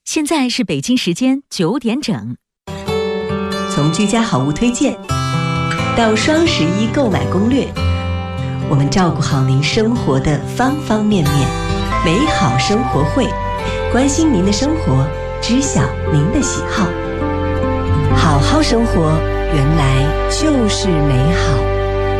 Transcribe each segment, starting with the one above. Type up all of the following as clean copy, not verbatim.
现在是北京时间9点整。 从居家好物推荐到双11购买攻略，我们照顾好您生活的方方面面。美好生活会，关心您的生活，知晓您的喜好。好好生活，原来就是美好。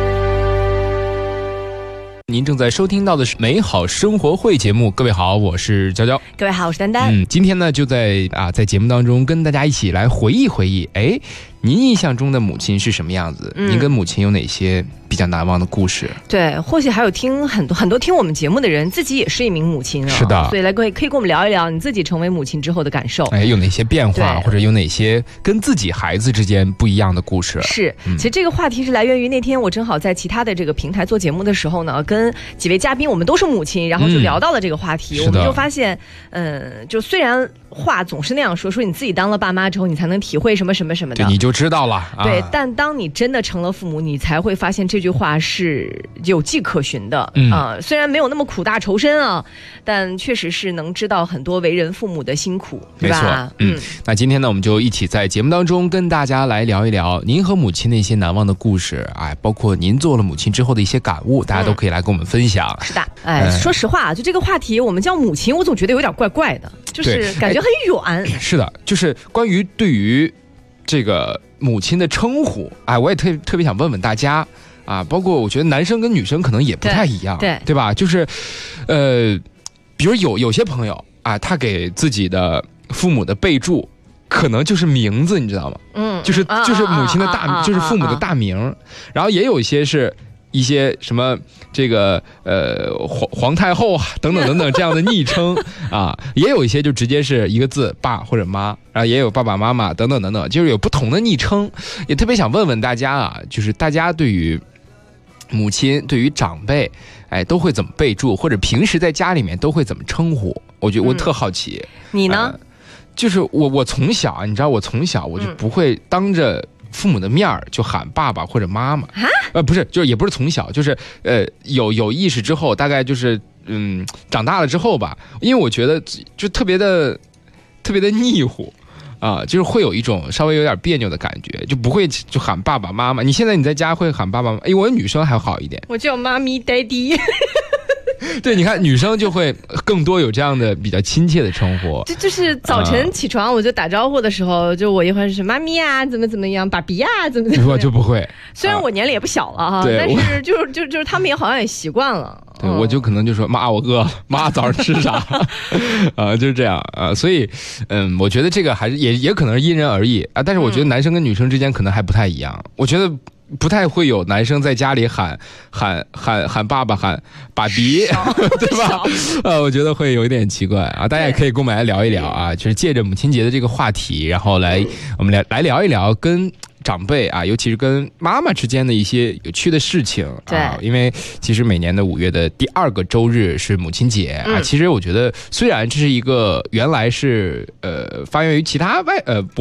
您正在收听到的是美好生活会节目。各位好，我是娇娇。 各位好，我是丹丹。 今天呢就在节目当中跟大家一起来回忆回忆，您印象中的母亲是什么样子？您跟母亲有哪些比较难忘的故事？ 对，或许还有听很多听我们节目的人自己也是一名母亲啊。 是的， 所以可以跟我们聊一聊你自己成为母亲之后的感受。 有哪些变化，或者有哪些跟自己孩子之间不一样的故事？ 是，其实这个话题是来源于那天我正好在其他的这个平台做节目的时候呢，跟几位嘉宾我们都是母亲，然后就聊到了这个话题。我们就发现，就虽然话总是那样说你自己当了爸妈之后，你才能体会什么什么什么的， 对，你就知道了。 对，但当你真的成了父母，你才会发现这句话是有迹可循的。虽然没有那么苦大仇深啊，但确实是能知道很多为人父母的辛苦，对吧？ 没错。那今天呢，我们就一起在节目当中跟大家来聊一聊您和母亲的一些难忘的故事，包括您做了母亲之后的一些感悟，大家都可以来跟我们分享。 是的，说实话，就这个话题，我们叫母亲，我总觉得有点怪怪的，就是感觉很远。 是的，就是关于对于这个母亲的称呼，我也特别想问问大家包括我觉得男生跟女生可能也不太一样，对吧？就是比如有些朋友他给自己的父母的备注可能就是名字，你知道吗？就是母亲的大，就是父母的大名。然后也有一些是一些什么这个皇太后等等等等这样的昵称也有一些就直接是一个字爸或者妈，然后也有爸爸妈妈等等等等，就是有不同的昵称。也特别想问问大家就是大家对于母亲、对于长辈都会怎么备注，或者平时在家里面都会怎么称呼？我觉得我特好奇。 你呢？ 就是我从小，你知道我从小我就不会当着父母的面就喊爸爸或者妈妈不是，就是也不是从小，就是有意识之后，大概就是长大了之后吧，因为我觉得就特别的腻乎就是会有一种稍微有点别扭的感觉，就不会就喊爸爸妈妈。你现在在家会喊爸爸妈妈？我女生还好一点， 我叫妈咪 daddy。 对，你看女生就会更多有这样的比较亲切的称呼。 就是早晨起床我就打招呼的时候，就我一会儿是妈咪怎么样，爸比怎么我就不会。 虽然我年龄也不小了但是就是他们也好像也习惯了。 对，我就可能就说妈我饿了，妈早上吃啥就是这样所以我觉得这个还是也可能是因人而异但是我觉得男生跟女生之间可能还不太一样。我觉得不太会有男生在家里喊爸爸喊爸比对吧我觉得会有一点奇怪大家也可以跟我们来聊一聊就是借着母亲节的这个话题，然后我们来聊一聊跟长辈尤其是跟妈妈之间的一些有趣的事情因为其实每年的5月的第2个周日是母亲节其实我觉得虽然这是一个原来是发源于其他